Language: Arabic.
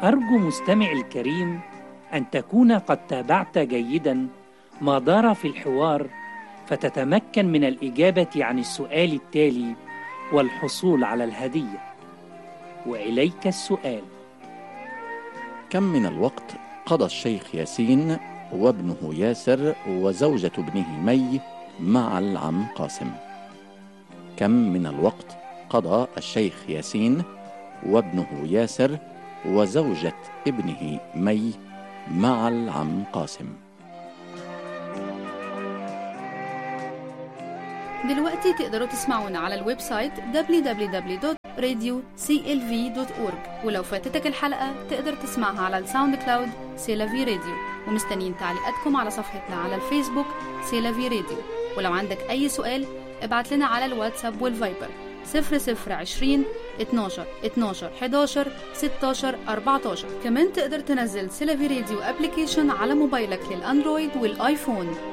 أرجو مستمعي الكريم أن تكون قد تابعت جيدا ما دار في الحوار، فتتمكن من الإجابة عن السؤال التالي والحصول على الهدية. وإليك السؤال: كم من الوقت قضى الشيخ ياسين وابنه ياسر وزوجة ابنه مي مع العم قاسم؟ كم من الوقت قضى الشيخ ياسين وابنه ياسر وزوجة ابنه مي مع العم قاسم؟ دلوقتي تقدروا تسمعونا على الويب سايت www.radioclv.org، ولو فاتتك الحلقة تقدر تسمعها على الساوند كلاود سيلافي راديو، ومستنيين تعليقاتكم على صفحتنا على الفيسبوك سيلافي راديو. ولو عندك أي سؤال ابعت لنا على الواتساب والفايبر 0020 12 12 11 16 14. كمان تقدر تنزل سيلافي راديو ابليكيشن على موبايلك للأندرويد والآيفون.